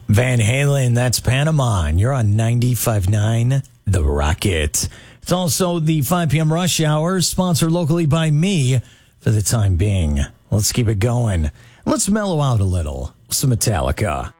Van Halen, that's Panama, and you're on 95.9 The Rocket. It's also the 5 p.m. rush hour, sponsored locally by me for the time being. Let's keep it going. Let's mellow out a little. Some Metallica.